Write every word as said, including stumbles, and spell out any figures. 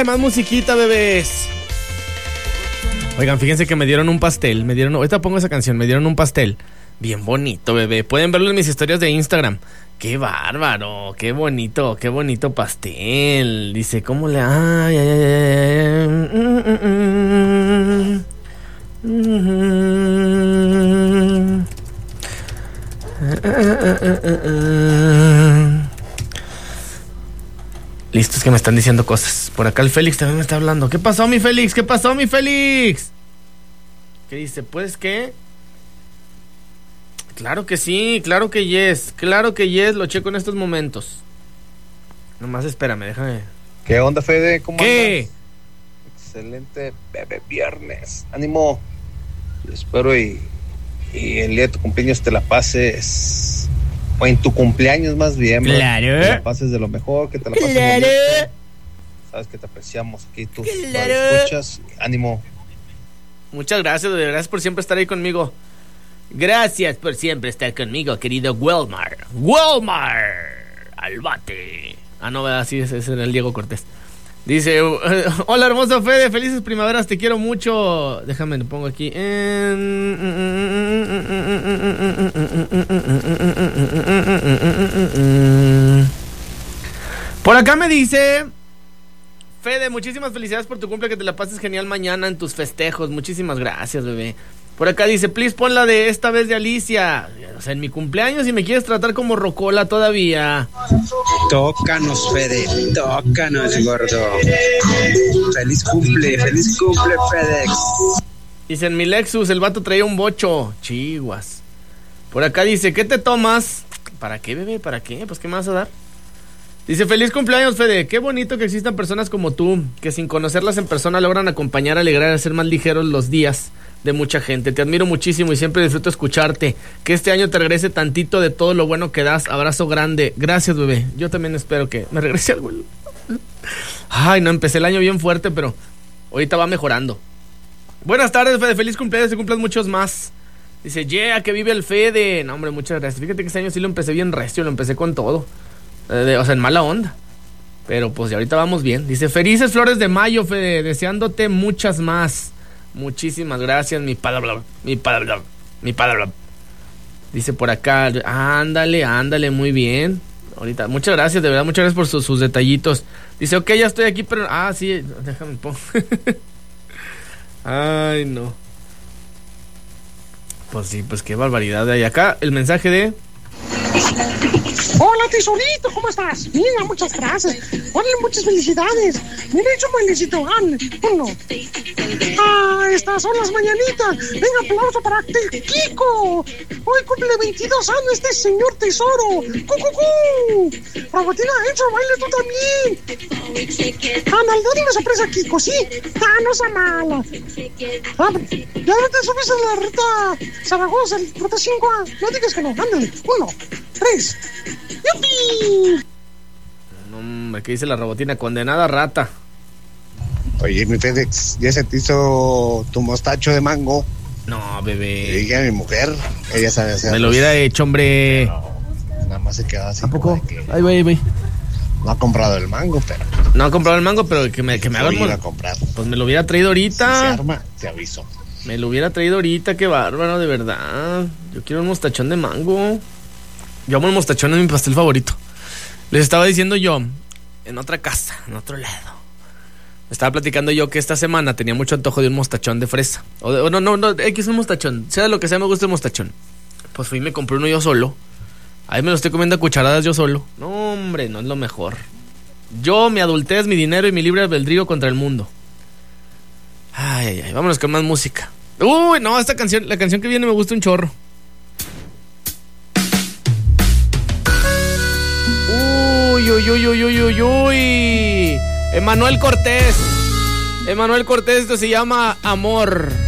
Ay, más musiquita, bebés. Oigan, fíjense que me dieron un pastel. Me dieron, ahorita pongo esa canción. Me dieron un pastel. Bien bonito, bebé. Pueden verlo en mis historias de Instagram. Qué bárbaro, qué bonito, qué bonito pastel. Dice, ¿cómo le...? Ay, ay, ay, ay. Listos, que me están diciendo cosas. Por acá el Félix también me está hablando. ¿Qué pasó, mi Félix? ¿Qué pasó, mi Félix? ¿Qué dice? Pues, ¿qué? Claro que sí, claro que yes, claro que yes, lo checo en estos momentos. Nomás espérame, déjame. ¿Qué onda, Fede? ¿Cómo ¿Qué? andas? Excelente bebé viernes. Ánimo. Yo espero y, y el día de tu cumpleaños te la pases. O en tu cumpleaños más bien, bro. Claro. Que te la pases de lo mejor, que te la pases Claro. bonito. Sabes que te apreciamos aquí, tú. Claro. Escuchas. Ánimo. Muchas gracias, de gracias por siempre estar ahí conmigo. Gracias por siempre estar conmigo, querido Wilmar. Wilmar, al bate. Ah, no, así es, ese era el Diego Cortés. Dice, hola hermoso Fede, felices primaveras, te quiero mucho. Déjame, lo pongo aquí. Por acá me dice... Fede, muchísimas felicidades por tu cumple, que te la pases genial mañana en tus festejos. Muchísimas gracias, bebé. Por acá dice, please pon la de esta vez de Alicia. O sea, en mi cumpleaños, y me quieres tratar como rocola todavía. Tócanos, Fede, tócanos, gordo. Feliz cumple, feliz cumple, FedEx. Dice, en mi Lexus el vato traía un bocho. Chiguas. Por acá dice, ¿qué te tomas? ¿Para qué, bebé? ¿Para qué? Pues, ¿qué me vas a dar? Dice, feliz cumpleaños, Fede. Qué bonito que existan personas como tú, que sin conocerlas en persona logran acompañar, alegrar y hacer más ligeros los días de mucha gente. Te admiro muchísimo y siempre disfruto escucharte. Que este año te regrese tantito de todo lo bueno que das. Abrazo grande. Gracias, bebé. Yo también espero que me regrese algo. Ay, no, empecé el año bien fuerte, pero ahorita va mejorando. Buenas tardes, Fede. Feliz cumpleaños. Te cumplas muchos más. Dice, yeah, que vive el Fede. No, hombre, muchas gracias. Fíjate que este año sí lo empecé bien recio. Lo empecé con todo. De, o sea, en mala onda. Pero pues ya ahorita vamos bien. Dice, felices flores de mayo, Fede, deseándote muchas más. Muchísimas gracias, mi padabla, mi padabla, mi padabla. Dice por acá, ándale, ándale, muy bien. Ahorita, muchas gracias, de verdad, muchas gracias por sus, sus detallitos. Dice, ok, ya estoy aquí, pero... Ah, sí, déjame pongo. Ay, no. Pues sí, pues qué barbaridad de ahí. Acá el mensaje de... Hola, tesorito, ¿cómo estás? Mira, muchas gracias. Hola, muchas felicidades. Mira, hecho un bailecito. Uno. Ah, estas son las mañanitas. Venga, aplauso para Kiko. Hoy cumple veintidós años este señor tesoro. ¡Cu, cu, cu! Robotina, hecho baile tú también. Ah, dale una sorpresa a Kiko, ¿sí? Ah, no sea mala. Ah, ya no te subes a la ruta Zaragoza, ruta cinco A. No digas que no, ándale. Uno, tres. ¡Yupi! No, hombre, ¿qué dice la robotina? Condenada rata. Oye, mi FedEx, ¿ya se te hizo tu mostacho de mango? No, bebé. Le dije a mi mujer, ella sabe hacerlo. Me lo hubiera hecho, hombre. Pero nada más se quedó así. ¿A poco? Que Ay, güey, güey. no ha comprado el mango, pero... No ha comprado el mango, pero que me, que me haga... Voy a ir a comprar. Pues me lo hubiera traído ahorita. Si se arma, te aviso. Me lo hubiera traído ahorita, qué bárbaro, de verdad. Yo quiero un mostachón de mango. Yo amo el mostachón, es mi pastel favorito. Les estaba diciendo yo, en otra casa, en otro lado. Estaba platicando yo que esta semana tenía mucho antojo de un mostachón de fresa. O, de, o no, no, no, X un mostachón. Sea lo que sea, me gusta el mostachón. Pues fui y me compré uno yo solo. Ahí me lo estoy comiendo a cucharadas yo solo. No, hombre, no es lo mejor. Yo, mi adultez, mi dinero y mi libre albedrío contra el mundo. Ay, ay, ay, vámonos con más música. Uy, no, esta canción, la canción que viene me gusta un chorro. Uy, uy, uy, uy, uy, uy, uy. Emanuel Cortés. Emanuel Cortés, esto se llama Amor.